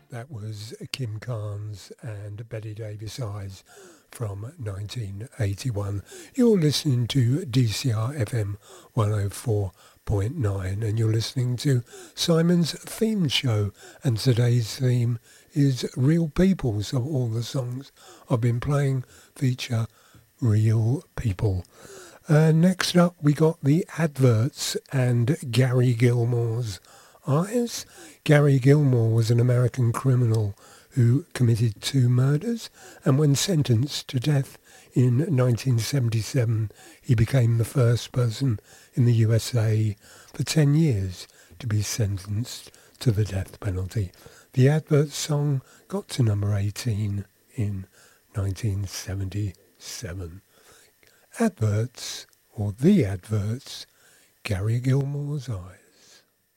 That was Kim Carnes and Betty Davis Eyes from 1981. You're listening to DCR FM 104.9 and you're listening to Simon's Theme Show, and today's theme is Real People. So all the songs I've been playing feature real people. Next up we got the Adverts and Gary Gilmore's Eyes. Gary Gilmore was an American criminal who committed 2 murders, and when sentenced to death in 1977, he became the first person in the USA for 10 years to be sentenced to the death penalty. The Adverts song got to number 18 in 1977. Adverts, or The Adverts, Gary Gilmore's Eyes.